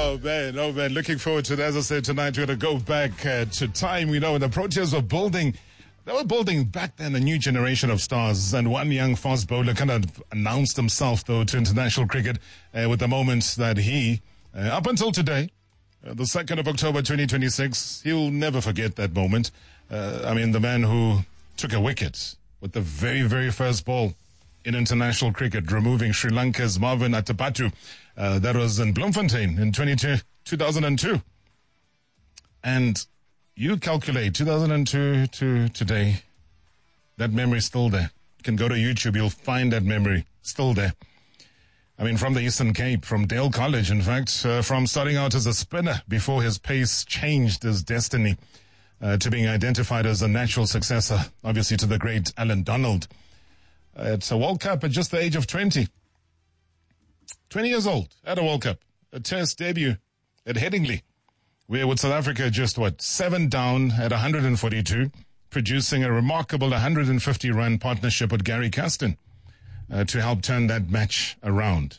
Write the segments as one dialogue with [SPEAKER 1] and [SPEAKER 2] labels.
[SPEAKER 1] Oh man. Looking forward to it. As I said, tonight we're going to go back to time. We know when the Proteas were building, back then a new generation of stars. And one young fast bowler kind of announced himself, though, to international cricket with the moment that he, up until today, the 2nd of October 2026, he'll never forget that moment. The man who took a wicket with the very, very first ball in international cricket, removing Sri Lanka's Marvin Atapattu. That was in Bloemfontein in 2002. And you calculate 2002 to today, that memory's still there. You can go to YouTube, you'll find that memory still there. From the Eastern Cape, from Dale College, in fact, from starting out as a spinner before his pace changed his destiny to being identified as a natural successor, obviously, to the great Alan Donald. It's a World Cup at just the age of 20. 20 years old at a World Cup. A test debut at Headingley, where with South Africa just, 7 down at 142, producing a remarkable 150-run partnership with Gary Caston to help turn that match around.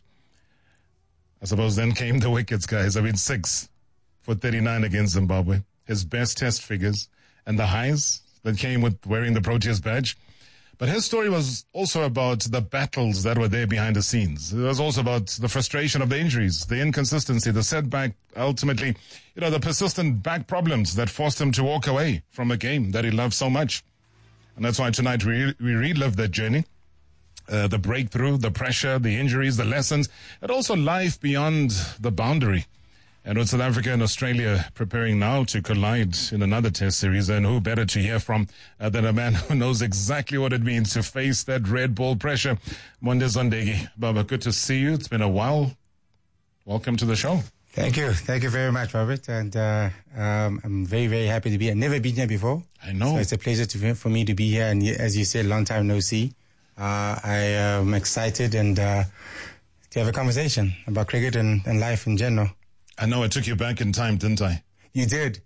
[SPEAKER 1] I suppose then came the wickets, guys. 6 for 39 against Zimbabwe. His best test figures and the highs that came with wearing the Proteas badge. But his story was also about the battles that were there behind the scenes. It was also about the frustration of the injuries, the inconsistency, the setback, ultimately, the persistent back problems that forced him to walk away from a game that he loved so much. And that's why tonight we relive that journey, the breakthrough, the pressure, the injuries, the lessons, and also life beyond the boundary. And with South Africa and Australia preparing now to collide in another test series, and who better to hear from than a man who knows exactly what it means to face that red ball pressure. Mondes Ondegi. Baba, good to see you. It's been a while. Welcome to the show.
[SPEAKER 2] Thank you. Thank you very much, Robert. And I'm very, very happy to be here. I've never been here before.
[SPEAKER 1] I know.
[SPEAKER 2] So it's a pleasure for me to be here. And as you said, long time no see. I am excited and to have a conversation about cricket and life in general.
[SPEAKER 1] I know I took you back in time, didn't I?
[SPEAKER 2] You did.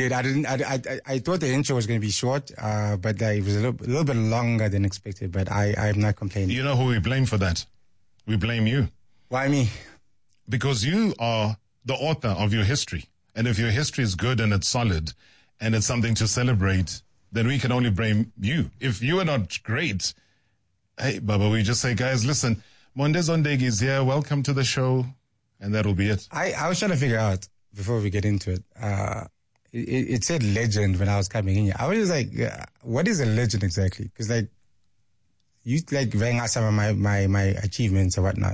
[SPEAKER 2] I thought the intro was going to be short, but it was a little bit longer than expected, but I'm not complaining.
[SPEAKER 1] You know who we blame for that? We blame you.
[SPEAKER 2] Why me?
[SPEAKER 1] Because you are the author of your history. And if your history is good and it's solid and it's something to celebrate, then we can only blame you. If you are not great, hey, Baba, we just say, guys, listen, Mondes Ondegi is here. Welcome to the show. And that'll be it.
[SPEAKER 2] I was trying to figure out, before we get into it, it said legend when I was coming in here. I was just like, what is a legend exactly? Because you rang out some of my achievements or whatnot.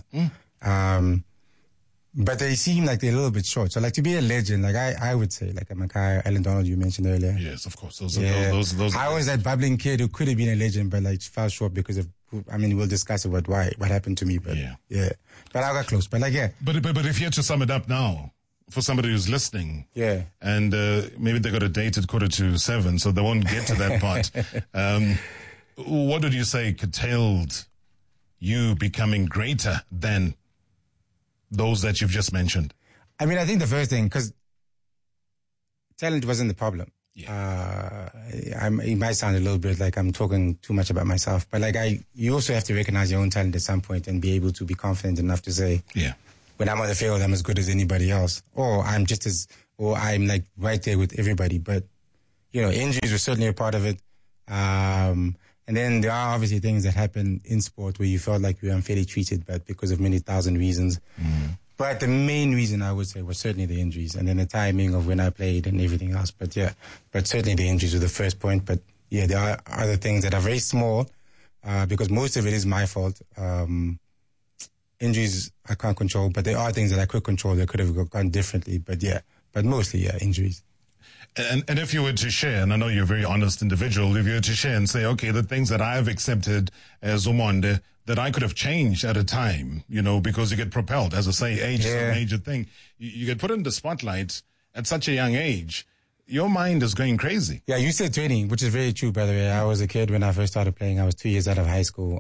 [SPEAKER 2] But they seem like they're a little bit short. So to be a legend, I would say, Mackay, Alan Donald you mentioned earlier.
[SPEAKER 1] Yes, of course. Those are
[SPEAKER 2] I was that bubbling kid who could have been a legend, but fell short because of, we'll discuss about what happened to me, but yeah. But I got close, but But
[SPEAKER 1] if you had to sum it up now, for somebody who's listening, and maybe they got a date at 7:15, so they won't get to that part. What would you say curtailed you becoming greater than those that you've just mentioned?
[SPEAKER 2] I think the first thing, because talent wasn't the problem.
[SPEAKER 1] Yeah.
[SPEAKER 2] It might sound a little bit like I'm talking too much about myself, but you also have to recognize your own talent at some point and be able to be confident enough to say, when I'm on the field, I'm as good as anybody else, or I'm right there with everybody. But injuries were certainly a part of it. And then there are obviously things that happen in sport where you felt like you were unfairly treated, but because of many thousand reasons. But the main reason I would say was certainly the injuries and then the timing of when I played and everything else. But certainly the injuries were the first point. But there are other things that are very small because most of it is my fault. Injuries I can't control, but there are things that I could control that could have gone differently. But mostly, injuries.
[SPEAKER 1] And if you were to share, and I know you're a very honest individual, if you were to share and say, okay, the things that I've accepted as Umonde that I could have changed at a time, because you get propelled, as I say, age is a major thing. You get put in the spotlight at such a young age. Your mind is going crazy. Yeah,
[SPEAKER 2] you said 20, which is very true, by the way. I was a kid when I first started playing. I was 2 years out of high school.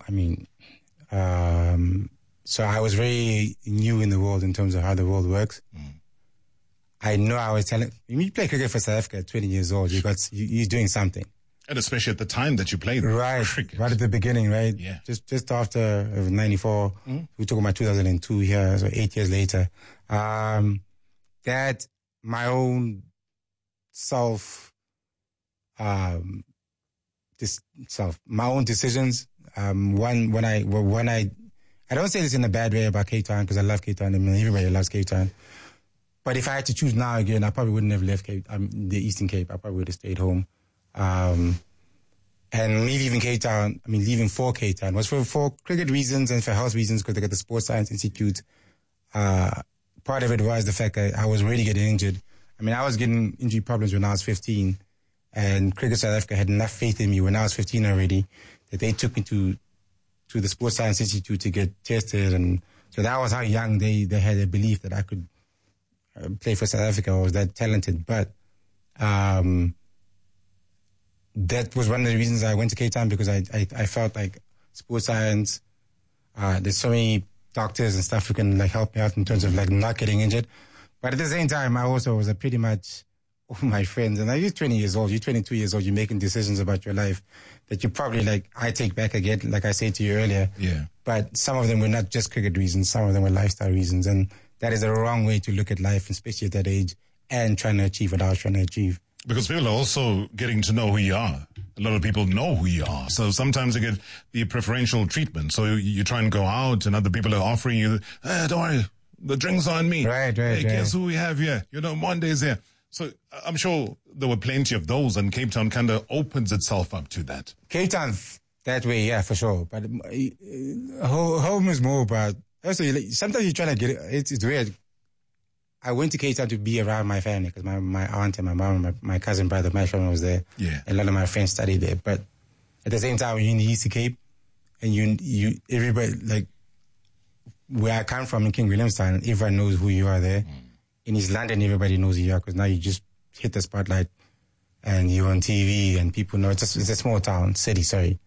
[SPEAKER 2] So I was very new in the world in terms of how the world works. I know I was telling, when you play cricket for South Africa at 20 years old, you're doing something.
[SPEAKER 1] And especially at the time that you played cricket.
[SPEAKER 2] Right at the beginning, right?
[SPEAKER 1] Yeah.
[SPEAKER 2] Just after 94, we're talking about 2002 here, so 8 years later. And that my own my own decisions. I don't say this in a bad way about Cape Town because I love Cape Town. I mean, everybody loves Cape Town. But if I had to choose now again, I probably wouldn't have left the Eastern Cape. I probably would have stayed home. And me leaving Cape Town, leaving for Cape Town was for cricket reasons and for health reasons because they got the Sports Science Institute. Part of it was the fact that I was really getting injured. I was getting injury problems when I was 15, and Cricket South Africa had enough faith in me when I was 15 already that they took me to the Sports Science Institute to get tested, and so that was how young they had a belief that I could play for South Africa. I was that talented, but that was one of the reasons I went to Cape Town because I felt like sports science. There's so many doctors and stuff who can help me out in terms of not getting injured. But at the same time, I also was pretty much all my friends. And you're 20 years old, you're 22 years old, you're making decisions about your life that you probably I take back again, like I said to you earlier.
[SPEAKER 1] Yeah.
[SPEAKER 2] But some of them were not just cricket reasons, some of them were lifestyle reasons. And that is a wrong way to look at life, especially at that age, and trying to achieve what I was trying to achieve.
[SPEAKER 1] Because people are also getting to know who you are. A lot of people know who you are. So sometimes you get the preferential treatment. So you try and go out and other people are offering you, don't worry, the drinks are on me.
[SPEAKER 2] Right.
[SPEAKER 1] Guess who we have here? Monday's here. So I'm sure there were plenty of those, and Cape Town kind of opens itself up to that.
[SPEAKER 2] Cape Town, that way, yeah, for sure. But home is more about... Also, sometimes you're trying to get it. It's weird. I went to Cape Town to be around my family because my aunt and my mom, my cousin, brother, my family was there.
[SPEAKER 1] Yeah.
[SPEAKER 2] And a lot of my friends studied there. But at the same time, when you're in the Eastern Cape, and everybody, where I come from in King Williamstown, everyone knows who you are there. In East London, everybody knows who you are because now you just hit the spotlight and you're on TV and people know. It's a small town, city, sorry.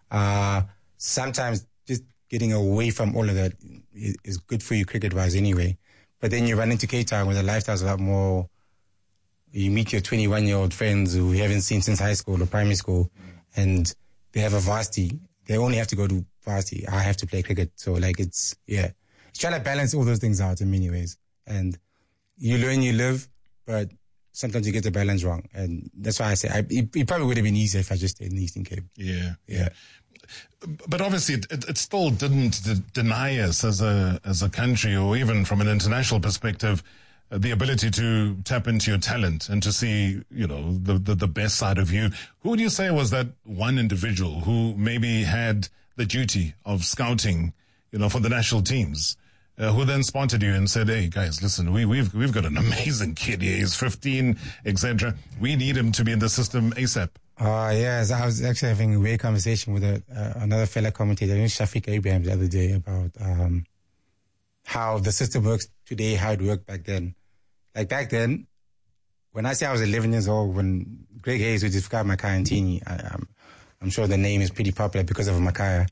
[SPEAKER 2] Sometimes just getting away from all of that is good for you cricket-wise anyway. But then you run into Cape Town where the lifestyle's a lot more... You meet your 21-year-old friends who you haven't seen since high school or primary school, and they have a varsity. They only have to go to varsity. I have to play cricket. So, it's trying to balance all those things out in many ways. And you learn, you live, but sometimes you get the balance wrong. And that's why I say it probably would have been easier if I just stayed in the Eastern Cape.
[SPEAKER 1] Yeah. But obviously, it still didn't deny us as a country, or even from an international perspective, the ability to tap into your talent and to see, the best side of you. Who would you say was that one individual who maybe had the duty of scouting, for the national teams, who then spotted you and said, "Hey guys, listen, we've got an amazing kid here. He's 15, etc. We need him to be in the system ASAP."
[SPEAKER 2] Yes, I was actually having a weird conversation with another fellow commentator, Shafiq Abraham, the other day about how the system works today, how it worked back then. Back then, when I say I was 11 years old, when Greg Hayes, who described Makaya Ntini, I'm sure the name is pretty popular because of Makaya.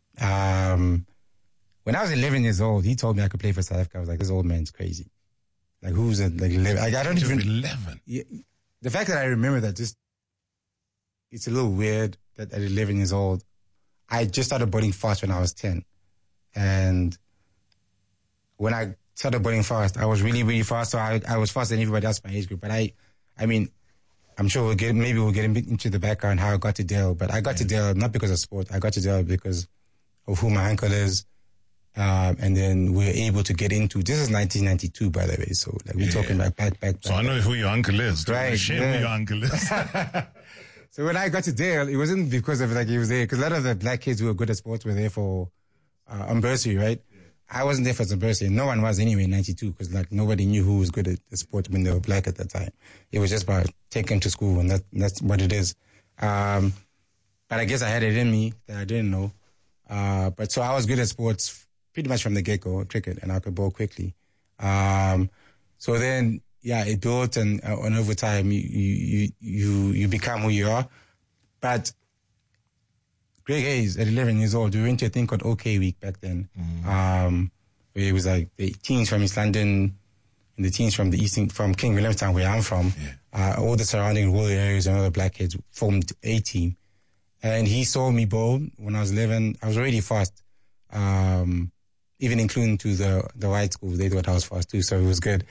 [SPEAKER 2] When I was 11 years old, he told me I could play for South Africa. I was like, this old man's crazy. Who's 11? I don't even...
[SPEAKER 1] 11?
[SPEAKER 2] Yeah, the fact that I remember that it's a little weird that at 11 years old, I just started bowling fast when I was 10. And when I started bowling fast, I was really, really fast. So I was faster than everybody else in my age group. But I'm sure we'll get into the background how I got to Dale. But I got to Dale not because of sport. I got to Dale because of who my uncle is. And then we were able to get into, this is 1992, by the way. So we're talking about back.
[SPEAKER 1] So I know who your uncle is.
[SPEAKER 2] Right.
[SPEAKER 1] Share who your uncle is.
[SPEAKER 2] So when I got to Dale, it wasn't because of he was there, because a lot of the black kids who were good at sports were there for on bursary, right? Yeah. I wasn't there for some bursary. No one was anyway in 92 because nobody knew who was good at the sport when they were black at that time. It was just about taking them to school, and that's what it is. But I guess I had it in me that I didn't know. But so I was good at sports pretty much from the get-go, cricket, and I could bowl quickly. So then... Yeah, it built, and over time you become who you are. But Greg Hayes, at 11 years old, we went to a thing called OK Week back then. Where it was the teams from East London and the teams from from King Williamstown, where I'm from, all the surrounding rural areas and all the black kids formed a team. And he saw me bowl when I was 11. I was already fast. even including to the white school, they thought I was fast too, so it was good.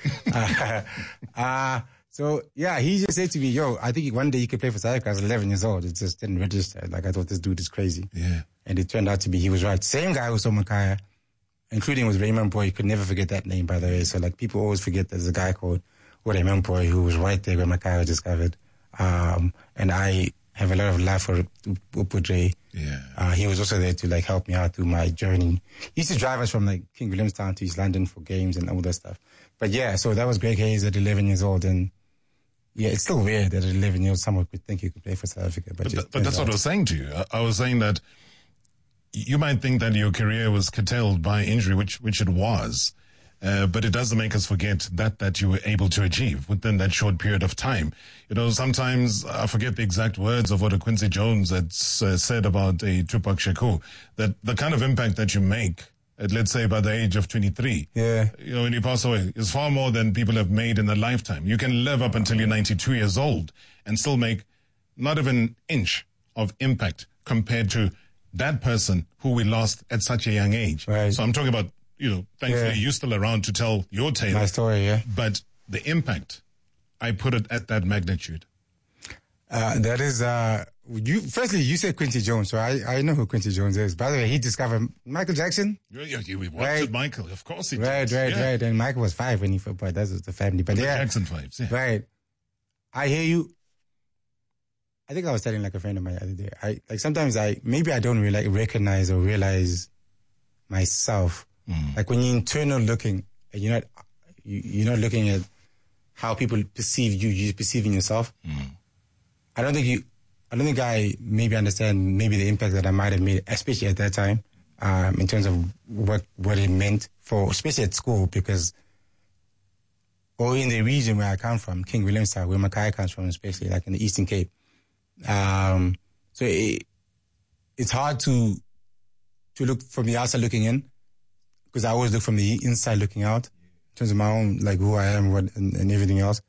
[SPEAKER 2] So yeah, he just said to me, yo, I think one day you could play for South Africa. I was 11 years old. It just didn't register. Like, I thought this dude is crazy.
[SPEAKER 1] Yeah.
[SPEAKER 2] And it turned out to be, he was right. Same guy who saw Makaya, including with Raymond Boy. You could never forget that name, by the way. So like, people always forget there's a guy called Raymond Boy who was right there where Makaya was discovered. And I have a lot of love for Upudre.
[SPEAKER 1] Yeah.
[SPEAKER 2] He was also there to like help me out through my journey. He used to drive us from like King Williamstown to East London for games and all that stuff. But yeah, so that was Greg Hayes at 11 years old. And yeah, it's still weird that at 11 years old someone could think you could play for South Africa. But
[SPEAKER 1] that's what I was saying to you. I was saying that you might think that your career was curtailed by injury, which it was. But it doesn't make us forget that you were able to achieve within that short period of time. You know, sometimes I forget the exact words of what a Quincy Jones had said about a Tupac Shakur, that the kind of impact that you make at, let's say, by the age of 23,
[SPEAKER 2] you
[SPEAKER 1] know, when you pass away, is far more than people have made in a lifetime. You can live up until you're 92 years old and still make not even an inch of impact compared to that person who we lost at such a young age.
[SPEAKER 2] Right.
[SPEAKER 1] So I'm talking about, you know, thankfully you're still around to tell your tale.
[SPEAKER 2] My story, yeah.
[SPEAKER 1] But the impact, I put it at that magnitude.
[SPEAKER 2] That is, firstly, you said Quincy Jones, so I know who Quincy Jones is. By the way, he discovered Michael Jackson.
[SPEAKER 1] Yeah, we watched it, Michael. Of course he did.
[SPEAKER 2] Right. And Michael was 5 when he football. That was the family. But yeah.
[SPEAKER 1] Jackson 5s, yeah.
[SPEAKER 2] Right. I hear you. I think I was telling like a friend of mine the other day. Sometimes maybe I don't really recognize or realize myself. Like when you're internal looking, and you're not looking at how people perceive you, you're perceiving yourself. I don't think I maybe understand maybe the impact that I might have made, especially at that time, in terms of what it meant for, especially at school, because, or in the region where I come from, King Williamstown, where Makaya comes from, especially like in the Eastern Cape. So it's hard to look from the outside looking in, because I always look from the inside looking out in terms of my own, like who I am and everything else.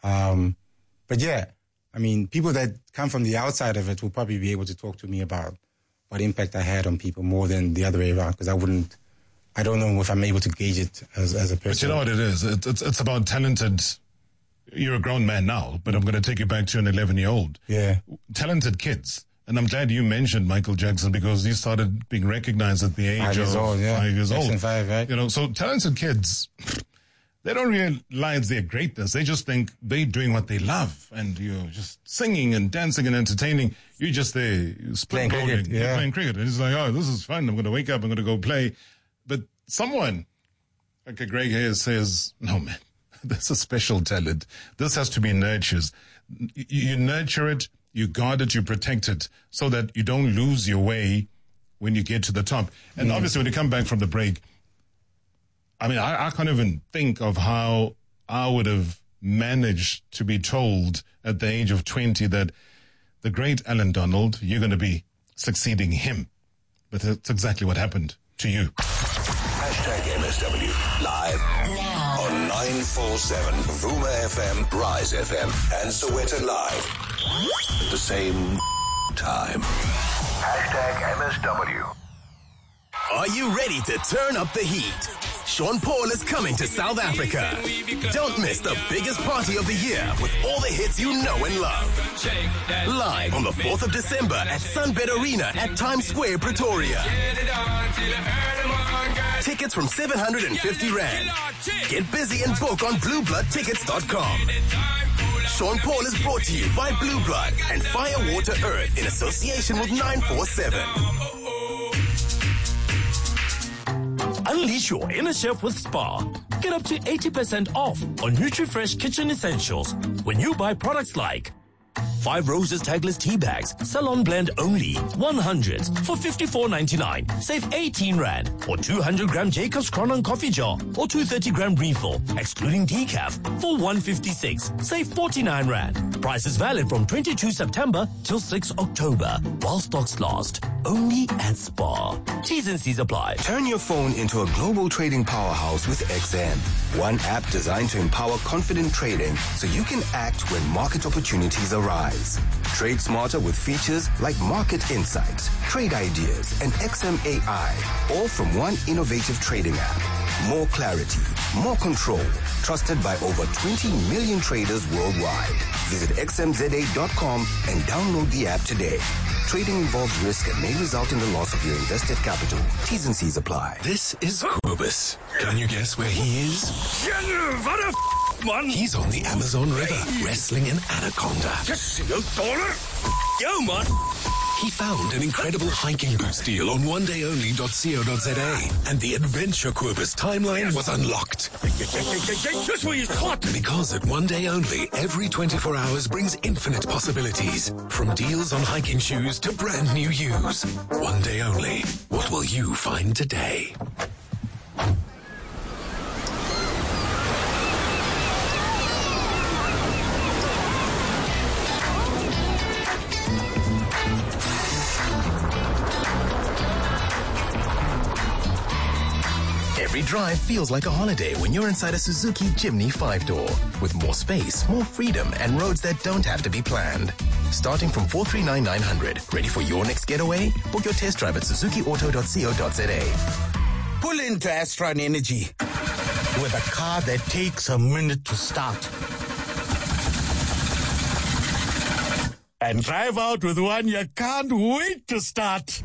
[SPEAKER 2] But yeah, I mean, people that come from the outside of it will probably be able to talk to me about what impact I had on people more than the other way around, because I don't know if I'm able to gauge it as a person.
[SPEAKER 1] But you know what it is? It's about talented. You're a grown man now, but I'm going to take you back to an 11-year-old.
[SPEAKER 2] Yeah.
[SPEAKER 1] Talented kids. And I'm glad you mentioned Michael Jackson, because he started being recognized at the age of 5 years old.
[SPEAKER 2] Yeah.
[SPEAKER 1] 5 years
[SPEAKER 2] Jackson
[SPEAKER 1] old.
[SPEAKER 2] 5, right?
[SPEAKER 1] You know, so talented kids, they don't realize their greatness. They just think they're doing what they love. And you're just singing and dancing and entertaining. You're just there,
[SPEAKER 2] playing cricket.
[SPEAKER 1] You're playing cricket. And it's like, oh, this is fun. I'm going to wake up. I'm going to go play. But someone like a Greg Hayes says, no, man, that's a special talent. This has to be nurtured. You nurture it, you guard it, you protect it, so that you don't lose your way when you get to the top. And obviously, when you come back from the break, I mean, I can't even think of how I would have managed to be told at the age of 20 that the great Alan Donald, you're going to be succeeding him. But that's exactly what happened to you.
[SPEAKER 3] #MSW live now on 947 Vuma FM, Rise FM, and Soweto Live at the same time. #MSW.
[SPEAKER 4] Are you ready to turn up the heat? Sean Paul is coming to South Africa. Don't miss the biggest party of the year with all the hits you know and love. Live on the 4th of December at Sunbed Arena at Times Square, Pretoria. Tickets from 750 Rand. Get busy and book on bluebloodtickets.com. Sean Paul is brought to you by Blue Blood and Fire Water Earth in association with 947.
[SPEAKER 5] Unleash your inner chef with Spar. Get up to 80% off on NutriFresh kitchen essentials when you buy products like 5 Roses Tagless tea bags, salon blend only, 100 for 54.99, save 18 Rand, or 200-gram Jacob's Cronon coffee jar, or 230-gram refill, excluding decaf, for 156, save 49 Rand. Price is valid from 22 September till 6 October, while stocks last. only at Spar. T's and C's apply.
[SPEAKER 4] Turn your phone into a global trading powerhouse with XM. One app designed to empower confident trading so you can act when market opportunities arise. Trade smarter with features like market insights, trade ideas, and XM AI, all from one innovative trading app. More clarity, more control, trusted by over 20 million traders worldwide. Visit xmza.com and download the app today. Trading involves risk and may result in the loss of your invested capital. T's and C's apply.
[SPEAKER 3] This is Kobus. Can you guess where he is? He's on the Amazon River, wrestling an anaconda.
[SPEAKER 5] Yo, man.
[SPEAKER 3] He found an incredible hiking boots deal on onedayonly.co.za, and the Adventure Kobus timeline was unlocked.
[SPEAKER 5] This way is hot.
[SPEAKER 3] Because at One Day Only, every 24 hours brings infinite possibilities. From deals on hiking shoes to brand new use. One Day Only. What will you find today?
[SPEAKER 4] Every drive feels like a holiday when you're inside a Suzuki Jimny 5-door. With more space, more freedom, and roads that don't have to be planned. Starting from 439,900. Ready for your next getaway? Book your test drive at suzukiauto.co.za.
[SPEAKER 6] Pull into Astron Energy with a car that takes a minute to start. And drive out with one you can't wait to start.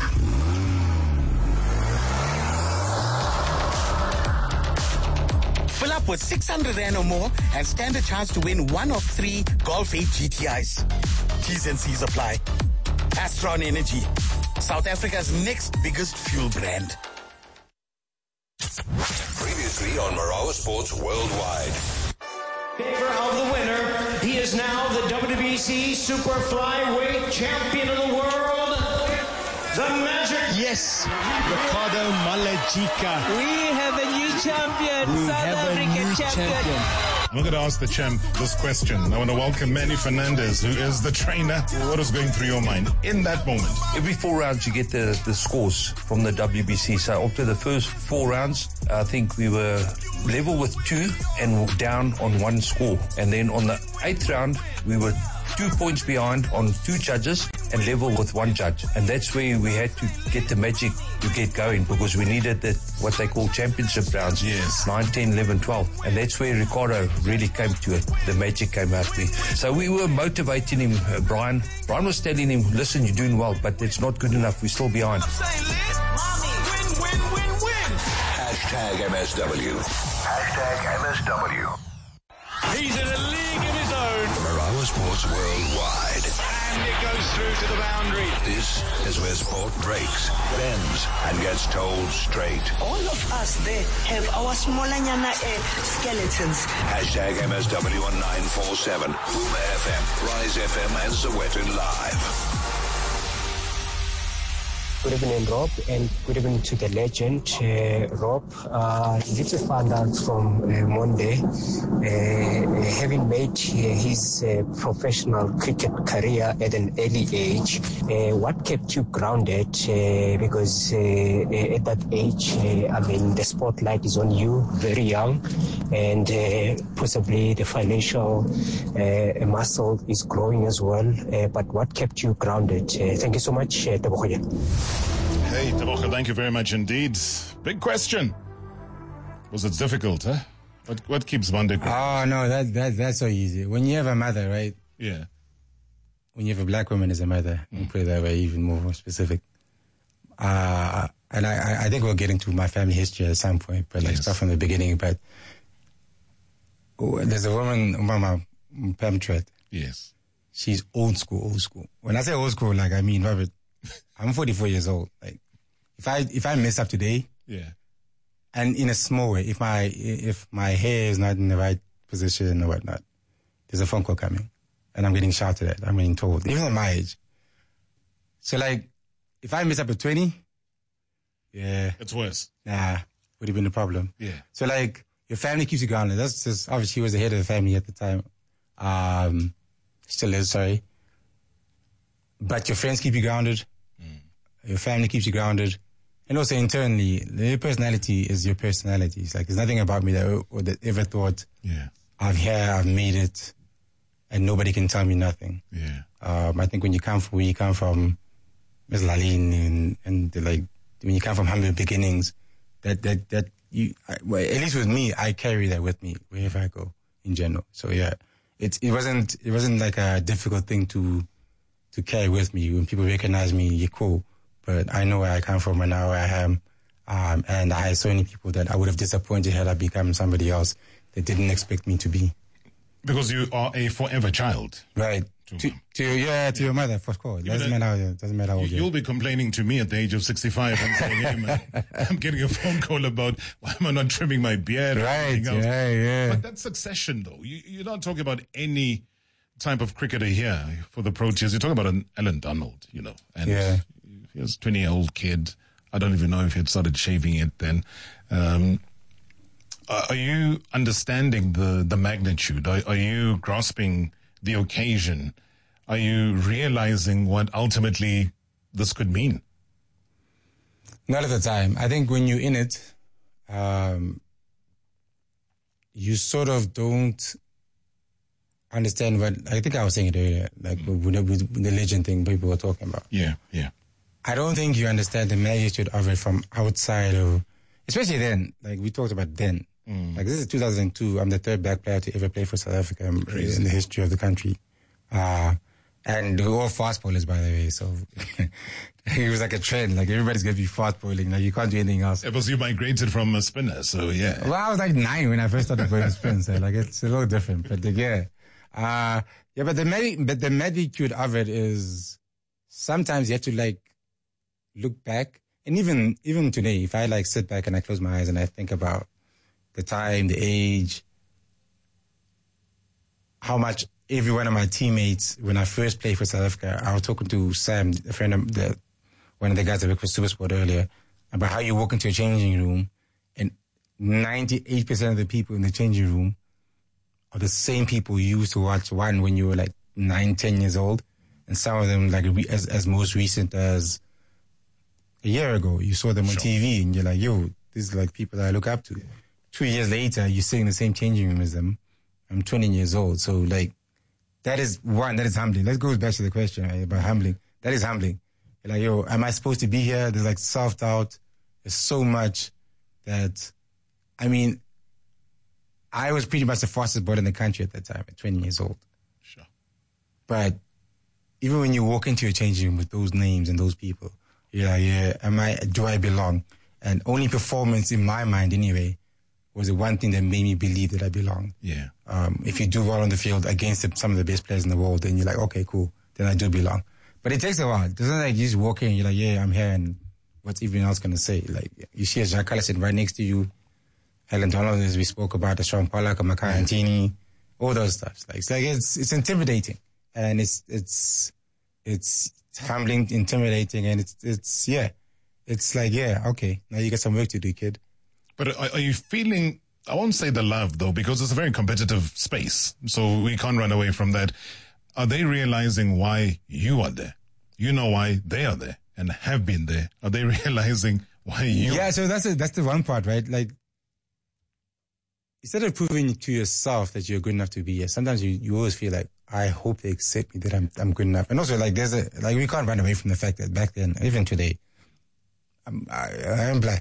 [SPEAKER 6] Fill up with 600 Rand or more and stand a chance to win one of 3 Golf 8 GTIs. T's and C's apply. Astron Energy, South Africa's next biggest fuel brand.
[SPEAKER 3] Previously on Marawa Sports Worldwide.
[SPEAKER 7] Favor of the winner, he is now the WBC Super Flyweight Champion of the world, the Magic.
[SPEAKER 6] Yes, Ricardo Malajika.
[SPEAKER 8] We have a new champion, South African champion.
[SPEAKER 1] I'm going to ask the champ this question. I want to welcome Manny Fernandez, who is the trainer. What is going through your mind in that moment?
[SPEAKER 9] Every 4 rounds you get the scores from the WBC. So after the first 4 rounds, I think we were level with 2 and down on 1 score. And then on the 8th round, we were 2 points behind on 2 judges and level with 1 judge. And that's where we had to get the magic to get going, because we needed what they call championship rounds.
[SPEAKER 1] Yes.
[SPEAKER 9] 9, 10, 11, 12. And that's where Ricardo really came to it. The magic came out. So we were motivating him, Brian. Brian was telling him, listen, you're doing well, but it's not good enough. We're still behind.
[SPEAKER 3] Hashtag MSW. Hashtag MSW.
[SPEAKER 7] He's in a league of his own.
[SPEAKER 3] Marawa Sports Worldwide.
[SPEAKER 7] And it goes through to the boundary.
[SPEAKER 3] This is where sport breaks, bends, and gets told straight.
[SPEAKER 10] All of us there have our smallanyana skeletons.
[SPEAKER 3] Hashtag MSW on 947. Boomer FM, Rise FM, and Soweto Live.
[SPEAKER 11] Good evening, Rob, and good evening to the legend, Rob. Did you find out from Monday, having made his professional cricket career at an early age, what kept you grounded? Because at that age, the spotlight is on you, very young, and possibly the financial muscle is growing as well. But what kept you grounded? Thank you so much, Tebogoya.
[SPEAKER 1] Hey, Tebogo, thank you very much indeed. Big question. Was it difficult, huh? What keeps Monday going?
[SPEAKER 2] Oh, no, that's so easy. When you have a mother, right?
[SPEAKER 1] Yeah.
[SPEAKER 2] When you have a black woman as a mother, you put it that way, even more specific. And I think we'll get into my family history at some point, but start from the beginning. But there's a woman, Mama Pamtret.
[SPEAKER 1] Yes.
[SPEAKER 2] She's old school. When I say old school, I mean, Robert, I'm 44 years old. Like, if I mess up today,
[SPEAKER 1] yeah,
[SPEAKER 2] and in a small way, if my hair is not in the right position or whatnot, there's a phone call coming, and I'm getting shouted at. I'm getting told, even at my age. So if I mess up at 20, yeah,
[SPEAKER 1] it's worse.
[SPEAKER 2] Nah, would have been a problem.
[SPEAKER 1] Yeah.
[SPEAKER 2] So your family keeps you grounded. That's just obviously he was the head of the family at the time. Still is, sorry. But your friends keep you grounded. Your family keeps you grounded. And also internally, your personality is your personality. It's like, there's nothing about me that ever thought, I've made it, and nobody can tell me nothing.
[SPEAKER 1] Yeah.
[SPEAKER 2] I think when you come from where you come from, Ms. Laline, and like, when you come from humble beginnings, at least with me, I carry that with me wherever I go in general. So yeah, it wasn't like a difficult thing to carry with me. When people recognize me, you're cool. But I know where I come from and now where I am. And I had so many people that I would have disappointed had I become somebody else that didn't expect me to be.
[SPEAKER 1] Because you are a forever child.
[SPEAKER 2] Right. To your mother, of course. Doesn't matter how old you are.
[SPEAKER 1] You'll be complaining to me at the age of 65 and saying, hey, man, I'm getting a phone call about why am I not trimming my beard?
[SPEAKER 2] Right, yeah.
[SPEAKER 1] But that's succession, though. You're not talking about any type of cricketer here for the Proteas. You're talking about an Alan Donald, and he was a 20-year-old kid. I don't even know if he had started shaving it then. Are you understanding the magnitude? Are you grasping the occasion? Are you realizing what ultimately this could mean?
[SPEAKER 2] Not at the time. I think when you're in it, you sort of don't understand what, I think I was saying it earlier, like with the legend thing people were talking about.
[SPEAKER 1] Yeah.
[SPEAKER 2] I don't think you understand the magnitude of it from outside of, especially then, like we talked about then. Like this is 2002. I'm the third black player to ever play for South Africa in the history of the country. And we're all fast bowlers, by the way. So it was like a trend. Like everybody's going to be fast bowling. Like you can't do anything else.
[SPEAKER 1] It was you migrated from a spinner. So yeah.
[SPEAKER 2] Well, I was like 9 when I first started playing spin. So like it's a little different. But but the magnitude of it is sometimes you have to like look back. And even today, if I like sit back and I close my eyes and I think about the time, the age, how much every one of my teammates, when I first played for South Africa, I was talking to Sam, a friend of one of the guys that worked for Supersport earlier, about how you walk into a changing room and 98% of the people in the changing room are the same people you used to watch one when you were like 9, 10 years old. And some of them, like as most recent as a year ago, you saw them on TV and you're like, yo, these are like people that I look up to. 2 years later, you're sitting in the same changing room as them. I'm 20 years old. So like, that is humbling. Let's go back to the question about humbling. That is humbling. You're like, yo, am I supposed to be here? There's like self-doubt. There's so much that, I mean, I was pretty much the fastest bowler in the country at that time, at 20 years old.
[SPEAKER 1] Sure.
[SPEAKER 2] But even when you walk into a changing room with those names and those people, you're like, do I belong? And only performance in my mind anyway was the one thing that made me believe that I belong.
[SPEAKER 1] Yeah.
[SPEAKER 2] If you do well on the field against some of the best players in the world, then you're like, okay, cool, then I do belong. But it takes a while. It's not like you just walk in and you're like, yeah, I'm here, and what's everyone else going to say? Like, you see a Jacques Kallis sitting right next to you, Alan Donald, as we spoke about, the Sean Pollack, Makai Antini, all those stuff. Like, it's intimidating. And it's humbling, intimidating, and it's like, okay, now you got some work to do, kid.
[SPEAKER 1] But are you feeling, I won't say the love though, because it's a very competitive space, so we can't run away from that. Are they realizing why you are there? You know why they are there and have been there. Are they realizing why you?
[SPEAKER 2] Yeah, so that's the one part, right? Like, instead of proving to yourself that you're good enough to be here, sometimes you always feel like, I hope they accept me that I'm good enough. And also, like, we can't run away from the fact that back then, even today, I am black.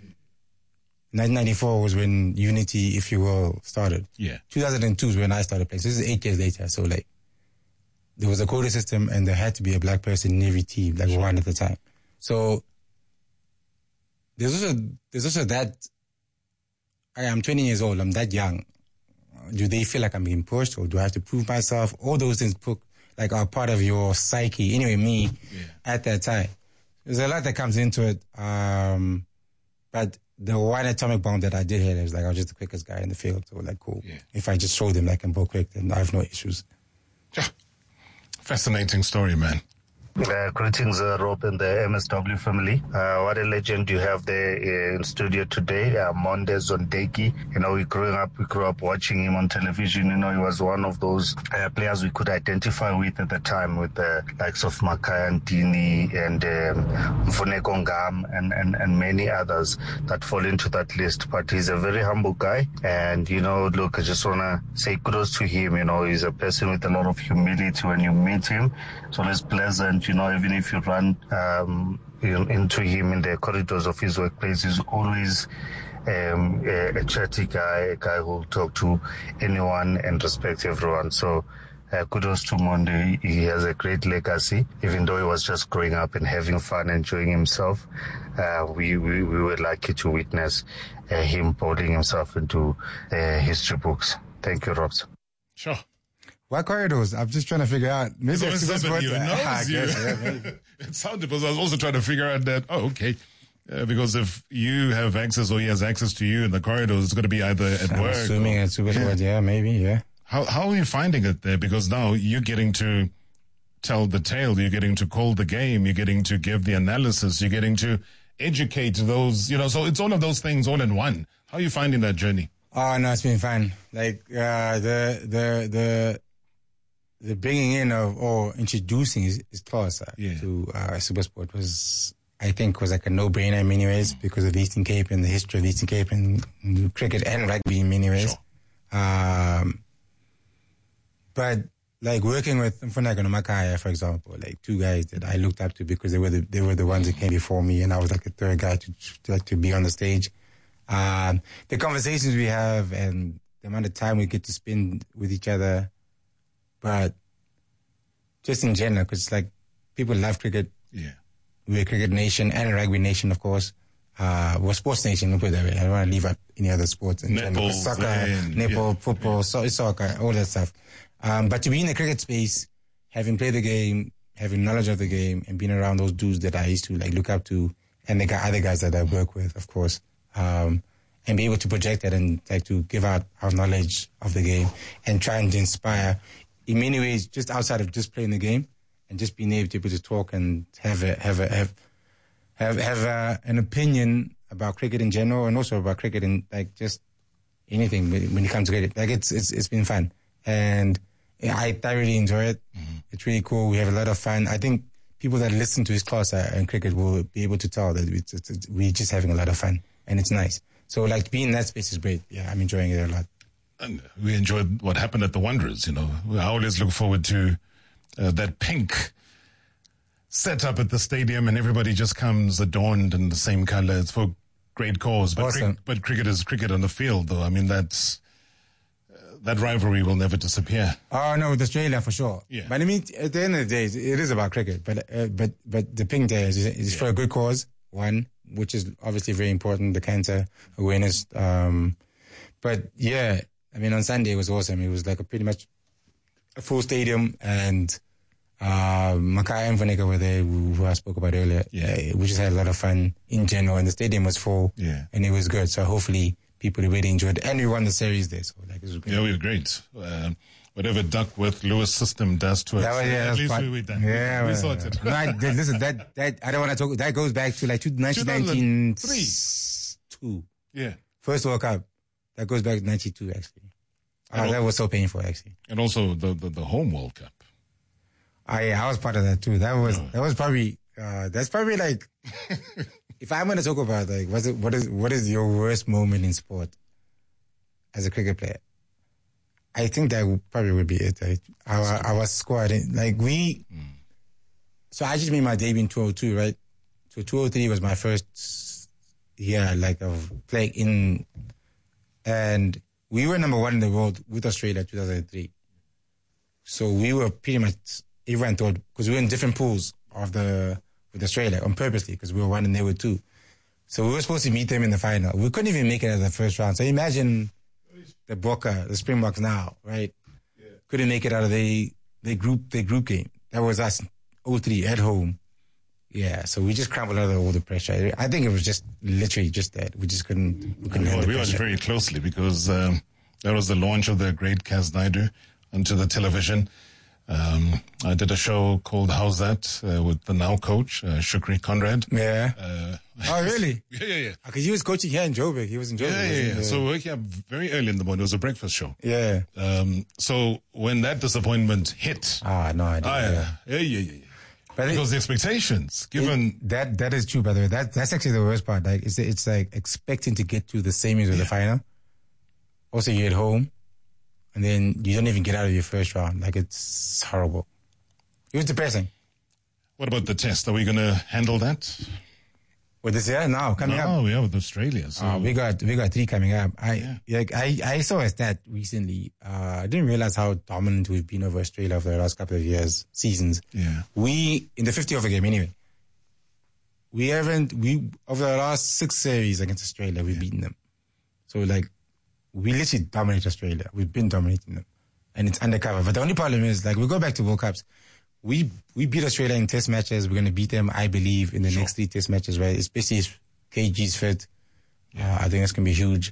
[SPEAKER 2] 1994 was when Unity, if you will, started.
[SPEAKER 1] Yeah.
[SPEAKER 2] 2002 is when I started playing. So this is 8 years later. So like, there was a quota system and there had to be a black person in every team, like one at a time. So there's also that, I'm 20 years old, I'm that young. Do they feel like I'm being pushed, or do I have to prove myself? All those things are part of your psyche. Anyway, me, at that time. There's a lot that comes into it. But the one atomic bomb that I did hit, it was like, I was just the quickest guy in the field. So like, cool. Yeah. If I just show them I can bowl quick, then I have no issues.
[SPEAKER 1] Yeah. Fascinating story, man.
[SPEAKER 12] Greetings, Rob and the MSW family. What a legend you have there in studio today, Monde Zondeki. We grew up watching him on television. He was one of those players we could identify with at the time, with the likes of Makhaya Ntini and Mfuneko Ngam and many others that fall into that list. But he's a very humble guy. And, look, I just want to say kudos to him. He's a person with a lot of humility when you meet him. It's always pleasant. Even if you run into him in the corridors of his workplace, he's always a chatty guy, a guy who will talk to anyone and respect everyone. So kudos to Monde. He has a great legacy. Even though he was just growing up and having fun, enjoying himself, we were lucky to witness him pouring himself into history books. Thank you, Robs.
[SPEAKER 1] Sure.
[SPEAKER 2] Why corridors? I'm just trying to figure out. Maybe
[SPEAKER 1] somebody knows you. It sounded, because I was also trying to figure out that, okay. Because if you have access or he has access to you in the corridors, it's going to be either at work.
[SPEAKER 2] Assuming it's SuperSport, maybe, yeah.
[SPEAKER 1] How are you finding it there? Because now you're getting to tell the tale, you're getting to call the game, you're getting to give the analysis, you're getting to educate those, so it's all of those things all in one. How are you finding that journey?
[SPEAKER 2] Oh, no, it's been fun. Like, the bringing in of or introducing his class to SuperSport was like a no-brainer in many ways because of Eastern Cape and the history of Eastern Cape and cricket and rugby in many ways. Sure. But like working with Mfuneko and Makhaya, for example, like two guys that I looked up to because they were the ones that came before me, and I was like the third guy to be on the stage. The conversations we have and the amount of time we get to spend with each other. But just in general, because like people love cricket.
[SPEAKER 1] Yeah.
[SPEAKER 2] We're a cricket nation and a rugby nation, of course. We're a sports nation, we'll put it that way. I don't want to leave out any other sports in general. Soccer, netball, football, soccer, all that stuff. But to be in the cricket space, having played the game, having knowledge of the game, and being around those dudes that I used to like look up to, and the other guys that I work with, of course, and be able to project that and like to give out our knowledge of the game and try and inspire in many ways, just outside of just playing the game, and just being able to talk and have an opinion about cricket in general, and also about cricket and like just anything when it comes to cricket. Like it's been fun, and I thoroughly enjoy it. Mm-hmm. It's really cool. We have a lot of fun. I think people that listen to his class in cricket will be able to tell that we're just having a lot of fun, and it's nice. So like being in that space is great. Yeah, I'm enjoying it a lot.
[SPEAKER 1] And we enjoyed what happened at the Wanderers, I always look forward to that pink setup at the stadium, and everybody just comes adorned in the same color. It's for great cause. But,
[SPEAKER 2] awesome.
[SPEAKER 1] But cricket is cricket on the field, though. I mean, that rivalry will never disappear.
[SPEAKER 2] Oh, no, with Australia, for sure.
[SPEAKER 1] Yeah.
[SPEAKER 2] But I mean, at the end of the day, it is about cricket. But the pink day is for a good cause, one, which is obviously very important, the cancer awareness. But, yeah, I mean, on Sunday it was awesome. It was like pretty much a full stadium, and Makhaya and Mfuneko were there, who I spoke about earlier.
[SPEAKER 1] Yeah.
[SPEAKER 2] We just had a lot of fun in general, and the stadium was full, and it was good. So hopefully people really enjoyed it. And we won the series there, so like it was great.
[SPEAKER 1] Yeah, we were great. Whatever Duckworth Lewis system does to us, at least we were done.
[SPEAKER 2] Yeah,
[SPEAKER 1] we sorted.
[SPEAKER 2] No, listen, that I don't want to talk. That goes back to like 1992.
[SPEAKER 1] Yeah,
[SPEAKER 2] first World Cup. That goes back to 92, actually. That was so painful, actually.
[SPEAKER 1] And also the home World Cup.
[SPEAKER 2] I was part of that too. That was probably that's probably like if I'm going to talk about like what is your worst moment in sport as a cricket player? I think that probably would be it. Like our squad, like So I just made my debut in 2002, right? So 2003 was my first year like of playing in. And we were number 1 in the world with Australia 2003. So we were pretty much, everyone thought, because we were in different pools with Australia on purposely, because we were 1 and they were 2. So we were supposed to meet them in the final. We couldn't even make it out of the first round. So imagine the Bokke, the Springboks now, right? Yeah. Couldn't make it out of the group game. That was us, 0-3 at home. Yeah, so we just crumbled under all the pressure. I think it was just literally just that. We just couldn't handle the pressure.
[SPEAKER 1] We watched very closely because that was the launch of the great Kaz Naidoo onto the television. I did a show called How's That with the now coach, Shukri Conrad.
[SPEAKER 2] Yeah. Oh, really?
[SPEAKER 1] Yeah.
[SPEAKER 2] Because he was coaching here in Joburg. He was in Joburg.
[SPEAKER 1] Yeah. So we woke up very early in the morning. It was a breakfast show.
[SPEAKER 2] Yeah.
[SPEAKER 1] So when that disappointment hit.
[SPEAKER 2] No idea.
[SPEAKER 1] Yeah. But because the expectations, given
[SPEAKER 2] that is true, by the way. That's actually the worst part. Like it's like expecting to get to the semis or the final. Also, you're at home, and then you don't even get out of your first round. Like, it's horrible. It was depressing.
[SPEAKER 1] What about the test? Are we going to handle that?
[SPEAKER 2] With this year? No, coming up.
[SPEAKER 1] Oh, yeah, with Australia. So.
[SPEAKER 2] We got 3 coming up. I saw a stat recently. I didn't realize how dominant we've been over Australia for the last couple of seasons.
[SPEAKER 1] Yeah.
[SPEAKER 2] We, in the 50-over game anyway, over the last 6 series against Australia, we've beaten them. So, like, we literally dominate Australia. We've been dominating them. And it's undercover. But the only problem is, like, we go back to World Cups. We beat Australia in test matches. We're going to beat them, I believe, in the next 3 test matches, right? Especially if KG's fit. I think that's going to be huge.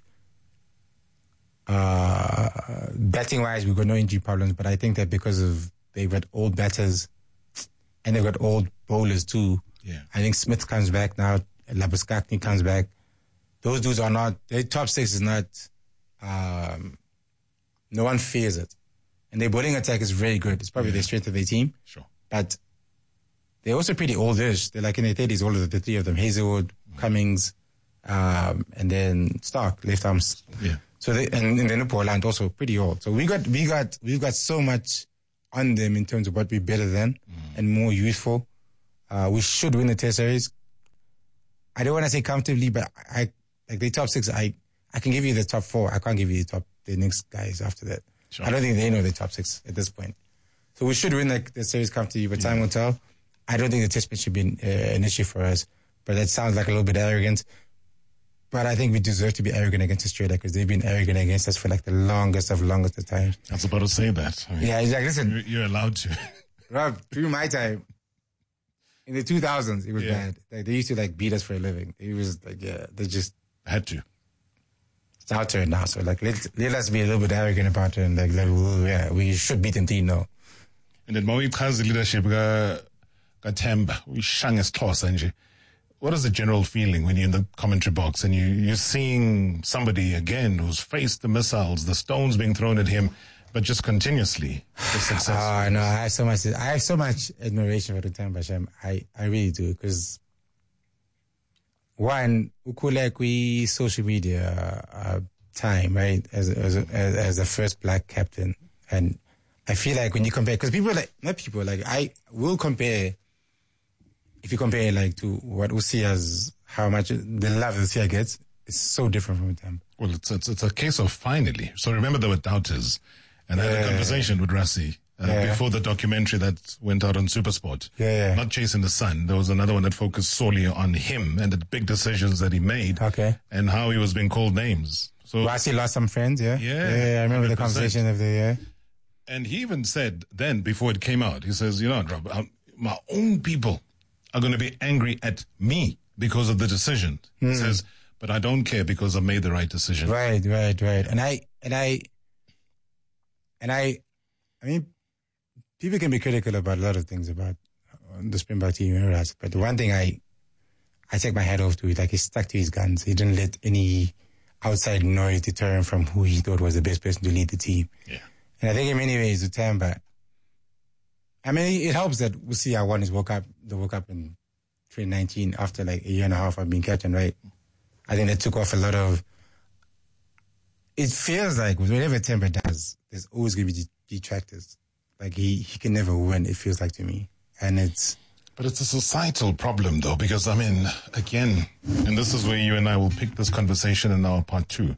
[SPEAKER 2] Batting-wise, we've got no injury problems, but I think that because they've got old batters and they've got old bowlers too.
[SPEAKER 1] Yeah.
[SPEAKER 2] I think Smith comes back now. Labuschagne comes back. Those dudes are not... Their top 6 is not... no one fears it. And their bowling attack is very good. It's probably the strength of their team.
[SPEAKER 1] Sure.
[SPEAKER 2] But they're also pretty oldish. They're like in their 30s, all of the 3 of them. Hazelwood, Cummings, and then Stark, left arms.
[SPEAKER 1] Yeah.
[SPEAKER 2] So and then Poland also pretty old. So we've got so much on them in terms of what we're better than and more youthful. We should win the test series. I don't want to say comfortably, but like the top 6, I can give you the top 4. I can't give you the next guys after that.
[SPEAKER 1] Sure.
[SPEAKER 2] I don't think they know the top 6 at this point. So we should win the series comfortably, but time will tell. I don't think the test match should be an issue for us. But that sounds like a little bit arrogant. But I think we deserve to be arrogant against Australia because they've been arrogant against us for like the longest of times.
[SPEAKER 1] I was about to say that. I mean,
[SPEAKER 2] yeah, exactly. Listen,
[SPEAKER 1] you're allowed to.
[SPEAKER 2] Rob, through my time, in the 2000s, it was bad. Like, they used to like beat us for a living. It was like, they just
[SPEAKER 1] had to.
[SPEAKER 2] It's our turn now, so like let us be a little bit arrogant about it and like we should beat them 3-0.
[SPEAKER 1] And then Maui Chazi leadership got Temba, we shang as toss, and what is the general feeling when you're in the commentary box and you're seeing somebody again who's faced the missiles, the stones being thrown at him, but just continuously successful?
[SPEAKER 2] No, I have so much admiration for the Temba Shem. I really do, because one, ukulekwi social media time, right? As the first black captain, and I feel like when you compare, because I will compare. If you compare like to what Usia's, how much the love Usia gets, it's so different from Temba.
[SPEAKER 1] Well, it's a case of finally. So remember there were doubters, and I had a conversation with Rassie. Before the documentary that went out on Supersport. Not Chasing the Sun. There was another one that focused solely on him and the big decisions that he made.
[SPEAKER 2] Okay.
[SPEAKER 1] And how he was being called names. So
[SPEAKER 2] Rassie lost some friends,
[SPEAKER 1] Yeah,
[SPEAKER 2] I remember 100%. The conversation of the
[SPEAKER 1] And he even said then, before it came out, he says, Rob, my own people are going to be angry at me because of the decision. He says, but I don't care because I made the right decision.
[SPEAKER 2] Right. And I mean, people can be critical about a lot of things about the Springbok team, but the one thing I take my hat off to is like he stuck to his guns. He didn't let any outside noise deter him from who he thought was the best person to lead the team.
[SPEAKER 1] Yeah.
[SPEAKER 2] And I think in many ways, with Temba, I mean, it helps that Usia won his World Cup in 2019 after like a year and a half of being captain, right? I think that took off a lot of... It feels like whatever Temba does, there's always going to be detractors. Like he can never win, it feels like to me. And
[SPEAKER 1] But it's a societal problem though, because I mean, again, and this is where you and I will pick this conversation in our part 2.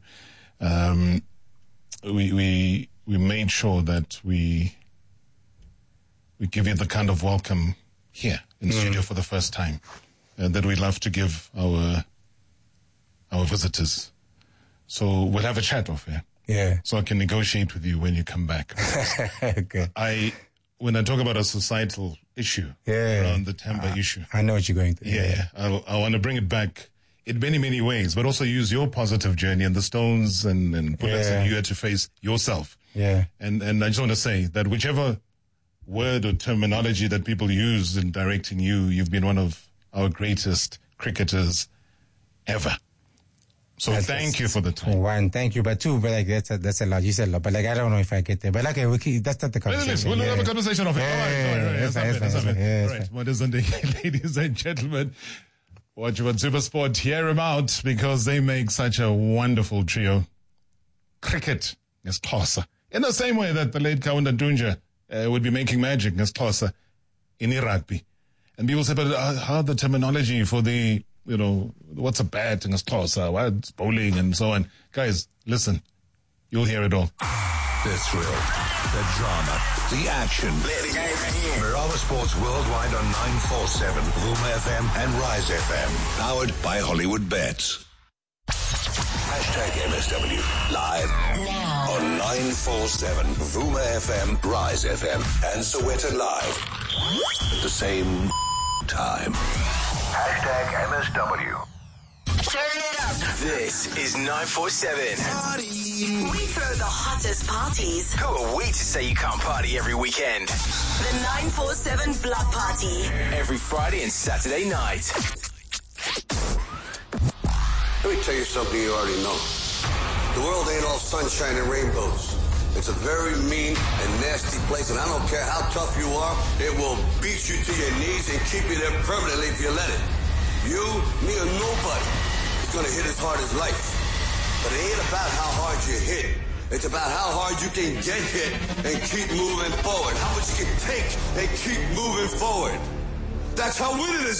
[SPEAKER 1] We made sure that we give you the kind of welcome here in studio for the first time that we love to give our visitors. So we'll have a chat off here.
[SPEAKER 2] Yeah.
[SPEAKER 1] So I can negotiate with you when you come back.
[SPEAKER 2] Okay.
[SPEAKER 1] When I talk about a societal issue around the Temba issue.
[SPEAKER 2] I know what you're going through.
[SPEAKER 1] Yeah. I want to bring it back in many, many ways, but also use your positive journey and the stones and bullets that you had to face yourself.
[SPEAKER 2] Yeah.
[SPEAKER 1] And I just want to say that whichever word or terminology that people use in directing you. You've been one of our greatest cricketers ever. So thank you for the time.
[SPEAKER 2] One, thank you. But two, but like that's a lot. You said a lot. But like I don't know if I get there. But like that's not the conversation.
[SPEAKER 1] We'll have a conversation of it.
[SPEAKER 2] Right.
[SPEAKER 1] Ladies and gentlemen, watch on SuperSport. Hear them out because they make such a wonderful trio. Cricket is Xhosa. In the same way that the late Kaunda Dunja would be making magic as Xhosa in rugby. And people say, but how the terminology for the, what's a bat in Xhosa, what's bowling and so on. Guys, listen, you'll hear it all.
[SPEAKER 3] The thrill, the drama, the action. Marava Sports Worldwide on 947, Vuma FM and Rise FM. Powered by Hollywood Bets. #MSW live now on 947 Vuma FM, Rise FM, and Soweto Live at the same time. #MSW.
[SPEAKER 4] Turn it up. This is 947. Party. We throw the hottest parties. Who are we to say you can't party every weekend? The 947 Block Party. Every Friday and Saturday night.
[SPEAKER 13] Let me tell you something you already know. The world ain't all sunshine and rainbows. It's a very mean and nasty place, and I don't care how tough you are, it will beat you to your knees and keep you there permanently if you let it. You, me, or nobody is going to hit as hard as life. But it ain't about how hard you hit. It's about how hard you can get hit and keep moving forward. How much you can take and keep moving forward. That's how winning is.